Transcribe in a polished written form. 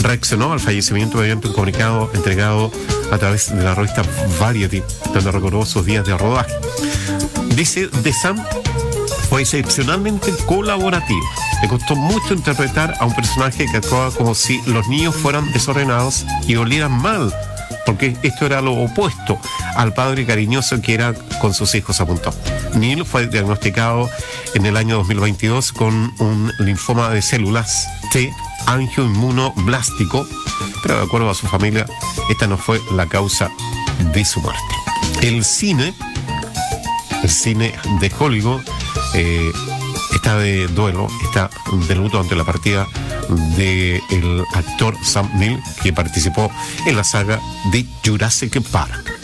reaccionó al fallecimiento mediante un comunicado entregado a través de la revista Variety, donde recordó sus días de rodaje. Dice, The Sun fue excepcionalmente colaborativo. Le costó mucho interpretar a un personaje que actuaba como si los niños fueran desordenados y olieran mal, porque esto era lo opuesto al padre cariñoso que era con sus hijos, apuntó. Neil fue diagnosticado en el año 2022 con un linfoma de células T angioinmunoblástico, pero de acuerdo a su familia, esta no fue la causa de su muerte. El cine de Hollywood está de duelo, está de luto ante la partida del actor Sam Neill, que participó en la saga de Jurassic Park.